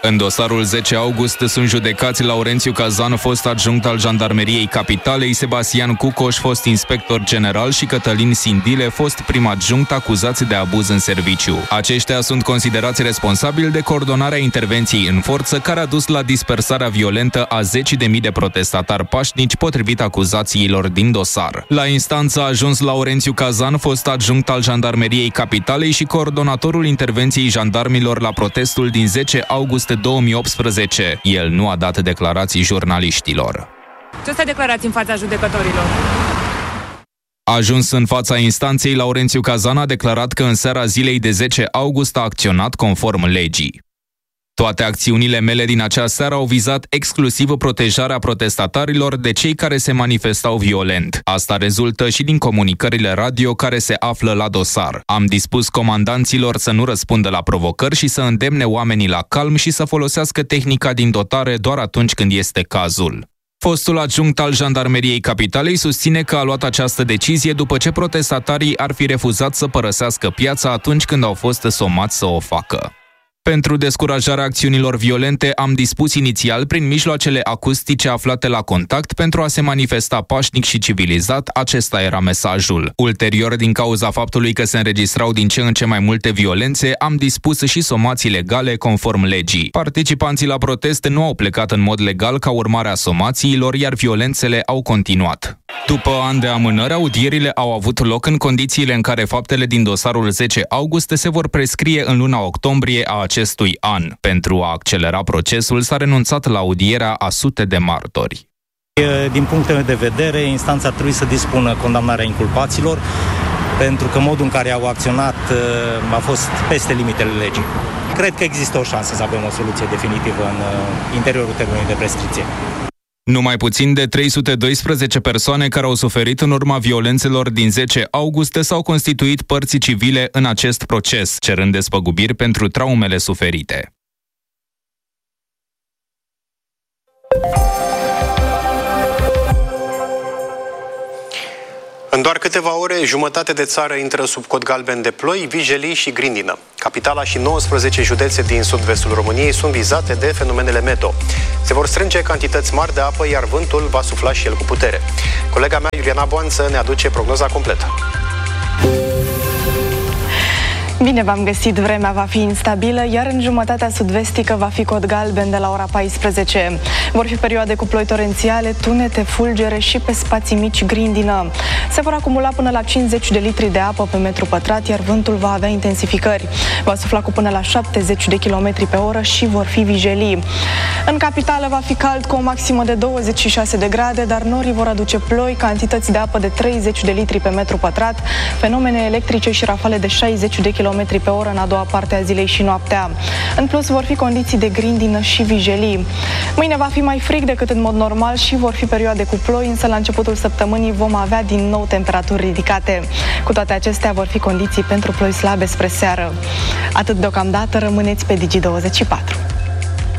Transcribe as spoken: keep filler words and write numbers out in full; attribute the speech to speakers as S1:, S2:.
S1: În dosarul zece august sunt judecați Laurențiu Cazan, fost adjunct al Jandarmeriei Capitalei, Sebastian Cucoș, fost inspector general, și Cătălin Sindile, fost prim adjunct, acuzați de abuz în serviciu. Aceștia sunt considerați responsabili de coordonarea intervenției în forță care a dus la dispersarea violentă a zeci de mii de protestatari pașnici, potrivit acuzațiilor din dosar. La instanță a ajuns Laurențiu Cazan, fost adjunct al Jandarmeriei Capitalei și coordonatorul intervenției jandarmilor la protestul din zece august două mii optsprezece. El nu a dat declarații jurnaliștilor.
S2: Ce să declarați în fața judecătorilor?
S1: Ajuns în fața instanței, Laurențiu Cazan a declarat că în seara zilei de zece august a acționat conform legii. Toate acțiunile mele din acea seară au vizat exclusiv protejarea protestatarilor de cei care se manifestau violent. Asta rezultă și din comunicările radio care se află la dosar. Am dispus comandanților să nu răspundă la provocări și să îndemne oamenii la calm și să folosească tehnica din dotare doar atunci când este cazul. Fostul adjunct al Jandarmeriei Capitalei susține că a luat această decizie după ce protestatarii ar fi refuzat să părăsească piața atunci când au fost somați să o facă. Pentru descurajarea acțiunilor violente, am dispus inițial prin mijloacele acustice aflate la contact pentru a se manifesta pașnic și civilizat, acesta era mesajul. Ulterior, din cauza faptului că se înregistrau din ce în ce mai multe violențe, am dispus și somații legale conform legii. Participanții la protest nu au plecat în mod legal ca urmare a somațiilor, iar violențele au continuat. După ani de amânări, audierile au avut loc în condițiile în care faptele din dosarul zece august se vor prescrie în luna octombrie a acestui an. Pentru a accelera procesul, s-a renunțat la audierea a sute de martori.
S3: Din punctul meu de vedere, instanța ar trebui să dispună condamnarea inculpaților, pentru că modul în care au acționat a fost peste limitele legii. Cred că există o șansă să avem o soluție definitivă în interiorul termenului de prescripție.
S1: Numai puțin de trei sute doisprezece persoane care au suferit în urma violențelor din zece august s-au constituit părți civile în acest proces, cerând despăgubiri pentru traumele suferite.
S4: În doar câteva ore, jumătate de țară intră sub cod galben de ploi, vijelii și grindină. Capitala și nouăsprezece județe din sud-vestul României sunt vizate de fenomenele meteo. Se vor strânge cantități mari de apă, iar vântul va sufla și el cu putere. Colega mea, Iuliana Boanță, ne aduce prognoza completă.
S5: Bine v-am găsit, vremea va fi instabilă, iar în jumătatea sud-vestică va fi cod galben de la ora paisprezece. Vor fi perioade cu ploi torențiale, tunete, fulgere și pe spații mici grindină. Se vor acumula până la cincizeci de litri de apă pe metru pătrat, iar vântul va avea intensificări. Va sufla cu până la șaptezeci de kilometri pe oră și vor fi vijelii. În capitală va fi cald cu o maximă de douăzeci și șase de grade, dar norii vor aduce ploi, cantități de apă de treizeci de litri pe metru pătrat, fenomene electrice și rafale de șaizeci de kilometri pe oră în a doua parte a zilei și noaptea. În plus, vor fi condiții de grindină și vijelii. Mâine va fi mai frig decât în mod normal și vor fi perioade cu ploi, însă la începutul săptămânii vom avea din nou temperaturi ridicate. Cu toate acestea, vor fi condiții pentru ploi slabe spre seară. Atât deocamdată, rămâneți pe Digi douăzeci și patru.